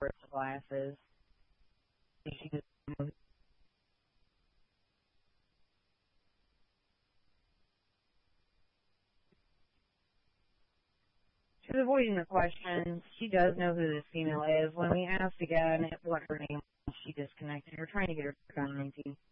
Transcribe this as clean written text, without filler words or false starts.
wears glasses. She just She's avoiding the question. She does know who this female is. When we asked again what her name was, she disconnected. We're trying to get her back on 19.